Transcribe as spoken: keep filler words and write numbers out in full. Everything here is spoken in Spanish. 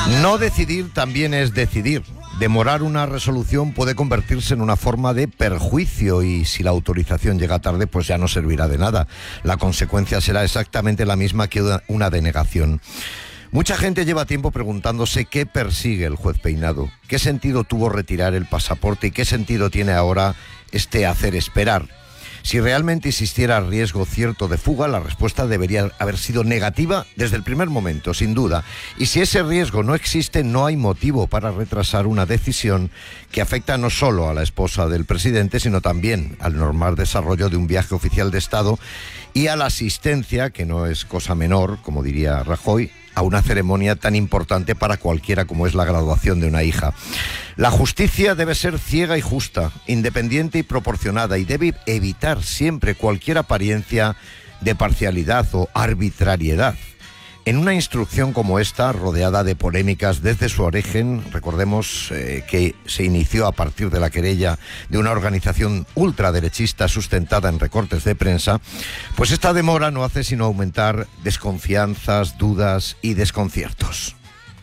No decidir también es decidir. Demorar una resolución puede convertirse en una forma de perjuicio y si la autorización llega tarde, pues ya no servirá de nada. La consecuencia será exactamente la misma que una denegación. Mucha gente lleva tiempo preguntándose qué persigue el juez Peinado, qué sentido tuvo retirar el pasaporte y qué sentido tiene ahora este hacer esperar. Si realmente existiera riesgo cierto de fuga, la respuesta debería haber sido negativa desde el primer momento, sin duda. Y si ese riesgo no existe, no hay motivo para retrasar una decisión que afecta no solo a la esposa del presidente, sino también al normal desarrollo de un viaje oficial de Estado y a la asistencia, que no es cosa menor, como diría Rajoy, a una ceremonia tan importante para cualquiera como es la graduación de una hija. La justicia debe ser ciega y justa, independiente y proporcionada, y debe evitar siempre cualquier apariencia de parcialidad o arbitrariedad. En una instrucción como esta, rodeada de polémicas desde su origen, recordemos eh, que se inició a partir de la querella de una organización ultraderechista sustentada en recortes de prensa, pues esta demora no hace sino aumentar desconfianzas, dudas y desconciertos.